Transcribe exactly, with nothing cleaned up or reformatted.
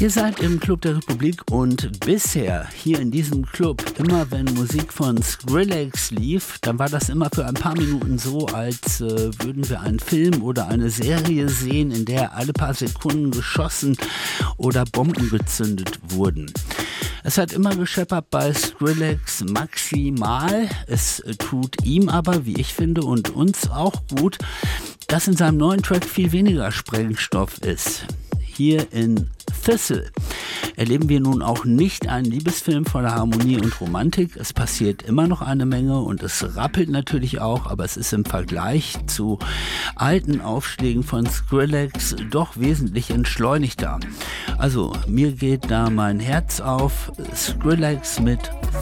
Ihr seid im Club der Republik und bisher hier in diesem Club, immer wenn Musik von Skrillex lief, dann war das immer für ein paar Minuten so, als äh, würden wir einen Film oder eine Serie sehen, in der alle paar Sekunden geschossen oder Bomben gezündet wurden. Es hat immer gescheppert bei Skrillex maximal. Es tut ihm aber, wie ich finde, und uns auch gut, dass in seinem neuen Track viel weniger Sprengstoff ist. Hier in Thistle erleben wir nun auch nicht einen Liebesfilm voller Harmonie und Romantik. Es passiert immer noch eine Menge und es rappelt natürlich auch, aber es ist im Vergleich zu alten Aufschlägen von Skrillex doch wesentlich entschleunigter. Also mir geht da mein Herz auf. Skrillex mit